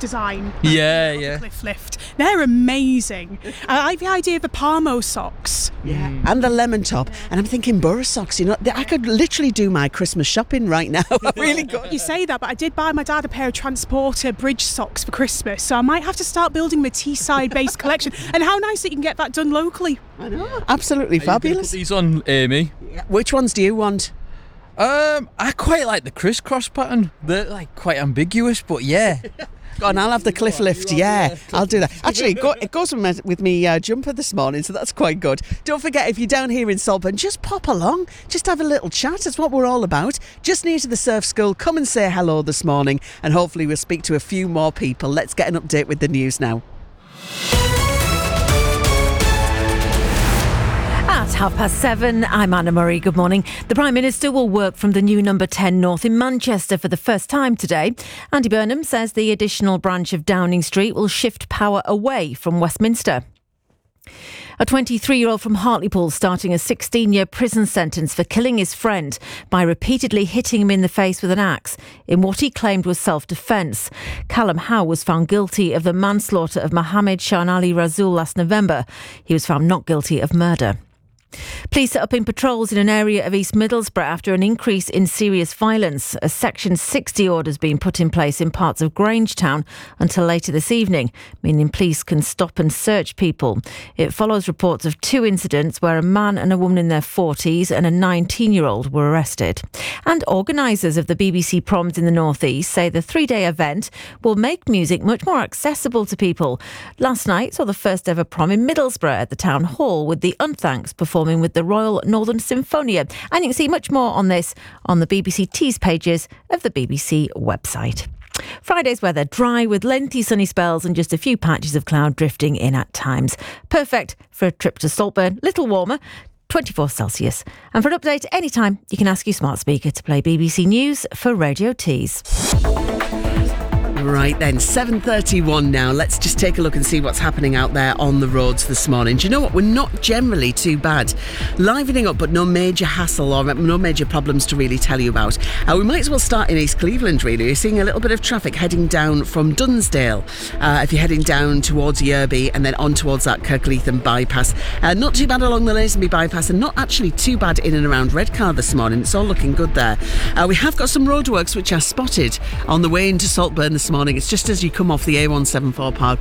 design. Yeah. Cliff lift. They're amazing. I like the idea of the Parmo socks. Yeah, and the lemon top. And I'm thinking Borough socks, I could literally do my Christmas shopping right now. I really could. You say that, but I did buy my dad a pair of Transporter bridge socks for Christmas, so I might have to start building the Teesside-based collection. And how nice that you can get that done locally. I know. Absolutely fabulous. Put these on, Amy. Which ones do you want? I quite like the crisscross pattern. They're like quite ambiguous, but yeah. Go on, I'll have the cliff lift. Yeah, I'll do that. Actually, it goes with me jumper this morning, so that's quite good. Don't forget, if you're down here in Saltburn, just pop along. Just have a little chat. That's what we're all about. Just near to the surf school. Come and say hello this morning, and hopefully we'll speak to a few more people. Let's get an update with the news now. At 7:30, I'm Anna Murray. Good morning. The Prime Minister will work from the new number 10 North in Manchester for the first time today. Andy Burnham says the additional branch of Downing Street will shift power away from Westminster. A 23-year-old from Hartlepool starting a 16-year prison sentence for killing his friend by repeatedly hitting him in the face with an axe in what he claimed was self-defence. Callum Howe was found guilty of the manslaughter of Mohammed Shahan Ali Rasool last November. He was found not guilty of murder. Police are upping patrols in an area of East Middlesbrough after an increase in serious violence. A Section 60 order has been put in place in parts of Grangetown until later this evening, meaning police can stop and search people. It follows reports of 2 incidents where a man and a woman in their 40s and a 19-year-old were arrested. And organisers of the BBC Proms in the North East say the 3-day event will make music much more accessible to people. Last night saw the first ever prom in Middlesbrough at the Town Hall, with the Unthanks performing with the Royal Northern Symphonia. And you can see much more on this on the BBC Tees pages of the BBC website. Friday's weather dry with lengthy sunny spells and just a few patches of cloud drifting in at times. Perfect for a trip to Saltburn, little warmer, 24 Celsius. And for an update anytime, you can ask your smart speaker to play BBC News for Radio Tees. Right then, 7:31 now. Let's just take a look and see what's happening out there on the roads this morning. Do you know what? We're not generally too bad. Livening up, but no major hassle or no major problems to really tell you about. We might as well start in East Cleveland, really. You're seeing a little bit of traffic heading down from Dunsdale. If you're heading down towards Yerby and then on towards that Kirkleatham bypass. Not too bad along the Lazenby bypass, and not actually too bad in and around Redcar this morning. It's all looking good there. We have got some roadworks which are spotted on the way into Saltburn this morning. It's just as you come off the A174 Parkway